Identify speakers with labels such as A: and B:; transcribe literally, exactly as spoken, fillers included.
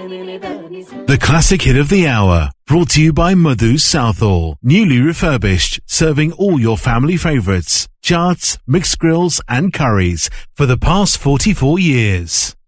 A: The classic hit of the hour, brought to you by Madhu's Southall, newly refurbished, serving all your family favourites, chaats, mixed grills and curries for the past forty-four years.